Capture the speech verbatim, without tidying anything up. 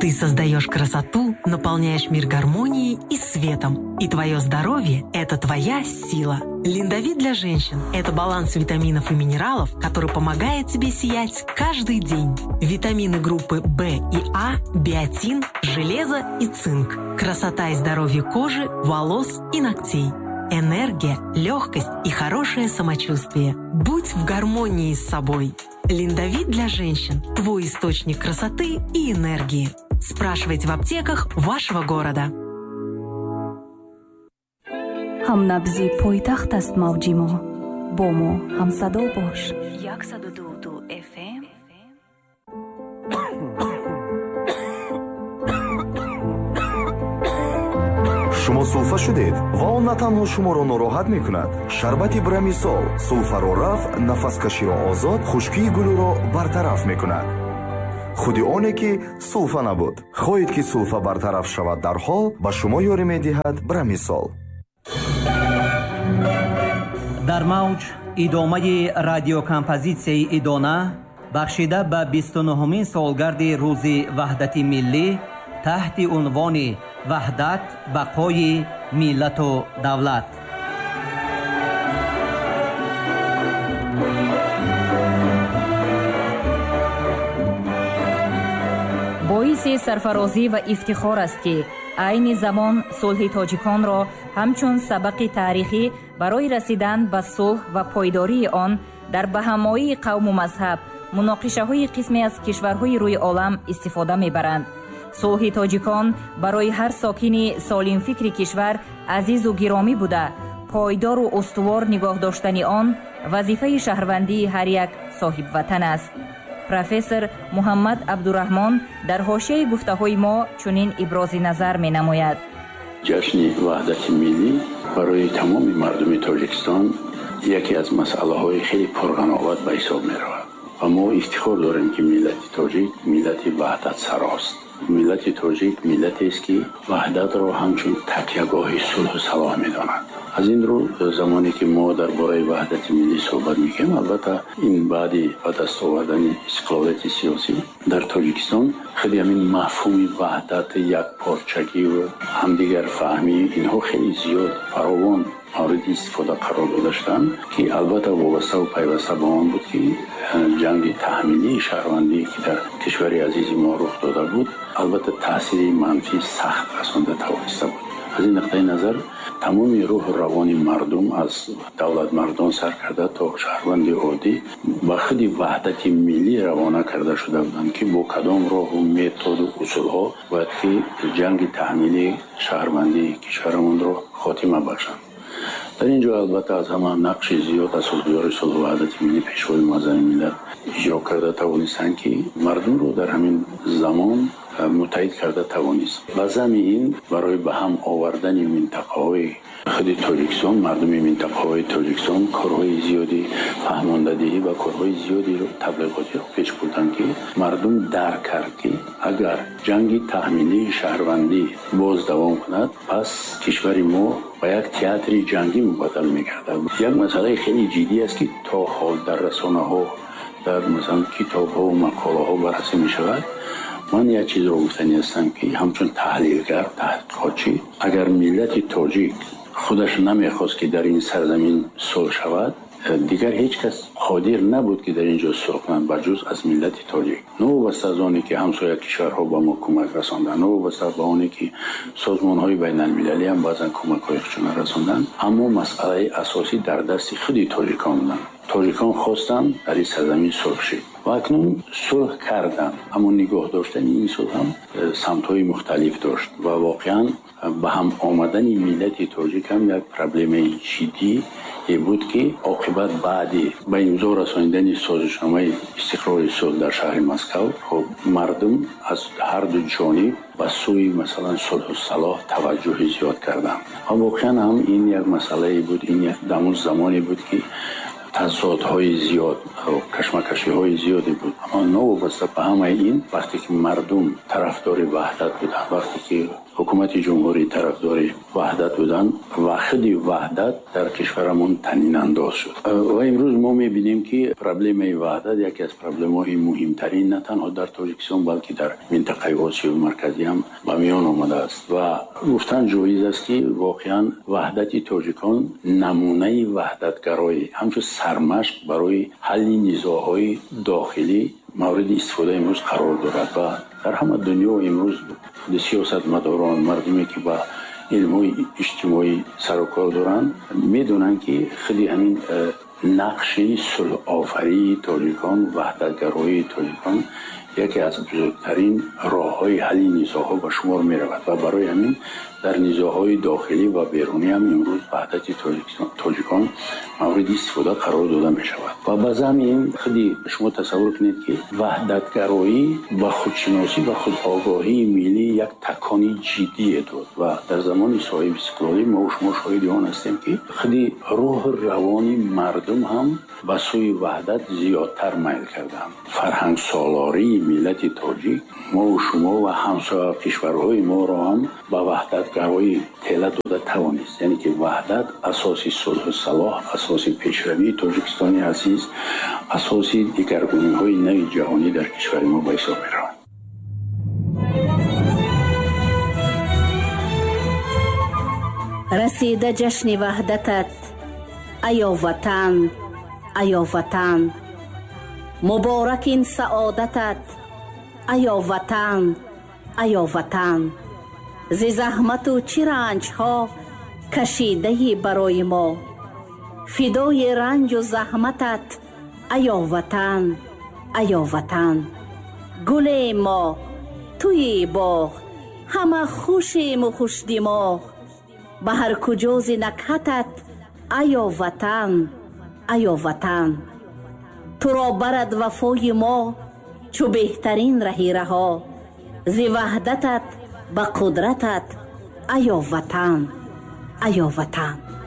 Ты создаешь красоту, наполняешь мир гармонией и светом. И твое здоровье – это твоя сила. Линдовит для женщин – это баланс витаминов и минералов, который помогает тебе сиять каждый день. Витамины группы В и А, биотин, железо и цинк. Красота и здоровье кожи, волос и ногтей. Энергия, легкость и хорошее самочувствие. Будь в гармонии с собой. Линдовит для женщин – твой источник красоты и энергии. Спрашивайте в аптеках вашего города. ҳамнабзи пойтахт аст мавҷи мо. бо мо ҳамсадо бош. صد و دو دو اف ام. шумо сулфа шудед ва он на танҳо шуморо нороҳат мекунад. шарбати брамисол сулфаро раф, нафаскаширо озод, хушкии гулӯро бартараф мекунад. худи оне ки сулфа набуд. хоҳед ки сулфа бартараф шавад дарҳол, ба шумо ёрӣ медиҳад брамисол. дар мавҷ идомаи радиокомпозитсияи идона бахшида ба бисту нуҳумин солгарди рӯзи ваҳдати миллӣ таҳти унвони ваҳдат бақои миллату давлат. боиси сарфарозӣ ва ифтихор аст ки айни замон сулҳи тоҷиконро ҳамчун сабақи таърихӣ барои расидан ба сулҳ ва пойдории он дар баҳамоии қавму мазҳаб муноқишаҳои қисме аз кишварҳои рӯи олам истифода мебаранд. сулҳи тоҷикон барои ҳар сокини солимфикри кишвар азизу гиромӣ буда, пойдору устувор нигоҳ доштани он вазифаи шаҳрвандии ҳар як соҳибватан аст. профессор муҳаммад абдураҳмон дар ҳошияи гуфтаҳои мо чунин ибрози назар менамояд. ҷашни ваҳдати миллӣ барои тамоми мардуми тоҷикистон яке аз масъалаҳои хеле пурғановат ба ҳисоб меравад ва мо ифтихор дорем ки миллати тоҷик миллати ваҳдатсарост. миллати тоҷик миллатест ки ваҳдатро ҳамчун такягоҳи сулҳу салоҳ медонад. аз ин рӯ замоне ки мо дар бораи ваҳдати миллӣ суҳбат мекунем, албатта ин баъди ба даст овардани истиқлолияти сиёсӣ дар тоҷикистон хеле ҳамин мафҳуми ваҳдати якпорчагиву ҳамдигарфаҳмӣ инҳо хеле зиёд фаровон мавриди истифода қарор доштанд ки албатта вобаставу пайваста ба он буд ки ҷанги таҳмилии шаҳрвандӣ ки дар кишвари азизи мо рух дода буд албатта таъсири манфӣ сахт расонда тавониста буд. аз ин нуқтаи назар тамоми рӯҳу равони мардум аз давлатмардон сар карда то шаҳрванди оддӣ ба худи ваҳдати миллӣ равона карда шуда буданд ки бо кадом роҳу методу усулҳо бояд ки ҷанги таҳмилии шаҳрвандии кишварамонро хотима бахшанд. дар ин ҷо албатта аз ҳама нақши зиёд асосгузори сулҳу ваҳдати миллӣ пешвои муаззами миллат иҷро карда тавонистанд ки мардумро дар ҳамин замон муттаҳид карда тавонист. ба зами ин барои ба ҳам овардани минтақаҳои худи тоҷикистон мардуми минтақаҳои тоҷикистон корҳои зиёди фаҳмондадиҳӣ ва корҳои зиёди таблиғотиро пеш бурданд ки мардум дарк кард ки агар ҷанги таҳмилии шаҳрвандӣ боз давом кунад пас кишвари мо ба як театри ҷангӣ мубаддал мегардад. як масъалаи хеле ҷиддӣ аст ки то ҳол дар расонаҳо дар масалан китобҳо ва мақолаҳо баррасӣ мешавад. ман як чизро гуфтани ҳастам ки ҳамчун таҳлилгар таҳқиқотчӣ агар миллати тоҷик худаш намехост ки дар ин сарзамин сулҳ шавад, дигар ҳеҷ кас қодир набуд ки дар ин ҷо сулҳ кунад ба ҷуз аз миллати тоҷик. новобаста аз оне ки ҳамсоя кишварҳо ба мо кӯмак расонданд, новобаста ба оне ки созмонҳои байналмилалӣ ҳам баъзан кӯмакҳои худшона расонданд, аммо масъалаи асосӣ дар дасти худи тоҷикон буданд. тоҷикон хостанд дар ин сарзамин сулҳ шид ва акнун сулҳ карданд, аммо нигоҳ доштани ин сулҳ ҳам самтҳои мухталиф дошт ва воқеан ба ҳам омадани миллати тоҷик ҳам як проблемаи ҷиддӣ буд ки оқибат баъди ба имзо расонидани созишномаи истиқрори сулҳ дар шаҳри Москав хоб мардум аз ҳар ду ҷониб ба сӯи масалан сулҳу салоҳ таваҷҷӯҳи зиёд карданд ва воқеан ҳам ин як масъалае буд. ин як дамун замоне буд ки тазодҳои зиёд кашмакашиҳои зиёде буд. аммо новобаста ба ҳамаи ин вақте ки мардум тарафдори ваҳдат буданд, вақте ки حکومت جمهوری طرفدار وحدت بودن و خودی وحدت در کشورمون طنین انداز شد و امروز ما میبینیم که پرابلم وحدت یکی از پرابلم‌های مهمترین نه تنها در تاجیکستان بلکه در منطقه آسیا مرکزی هم به میان آمده است و گفتن جایز است که واقعا وحدت تاجیکان نمونه وحدتگرایی همچون سرمشق برای حل نزاع‌های داخلی مورد استفاده امروز قرار دارد و در همه دنیا امروز سیاستمداران مردمی که با علم‌های اجتماعی سر و کار دارند میدونن که خیلی همین نقشه صلح آفری تاجیکان وحدتگرایی تاجیکان یکی از بزرگترین راه‌های حل نزاع‌ها به شمار می‌رود و برای همین در نزاع‌های داخلی و بیرونی هم امروز وحدت تاجیکان مورد استفاده قرار داده می‌شود و باز همین خودی شما تصور کنید که وحدتگرایی و خودشناسی و خودآگاهی ملی یک تکانی جدی داد و در زمان صاحب استقلالی ما و شما شاهد آن هستیم که خودی روح روانی مردم هم به سوی وحدت زیادتر میل کردند. فرهنگ سالاری ملت تاجیک ما و شما و همسایه کشورهای ما را هم به وحدت گرایی تله داده توانست، یعنی که وحدت اساسی صلح و صلاح، اساسی پیشروی تاجیکستانی عزیز، اساسی دگرگونی‌های نوی جهانی در کشور ما به حساب می‌روند. رسیده جشن وحدتت ایا وطن ایا وطن، مبارک این سعادتت ایا وطن ایا وطن، ز زحمت و چه رنج ها کشیده برای ما، فدای رنج و زحمتت ایا وطن ایا وطن، گل ما توی باغ همه خوشیم و خوش دماغ، به هر کجا ز نکهتت ایا وطن ایا وطن، تو را برد وفای ما چو بهترین رهی رها، ز وحدتت به قدرتت ایا وطن ایا وطن.